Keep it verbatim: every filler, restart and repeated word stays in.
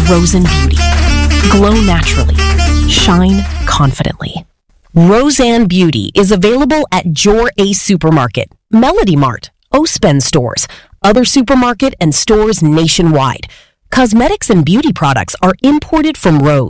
Rosen Beauty. Glow naturally. Shine confidently. Roseanne Beauty is available at Jor Ace Supermarket, Melody Mart, Ospen stores, other supermarket and stores nationwide. Cosmetics and beauty products are imported from Rose.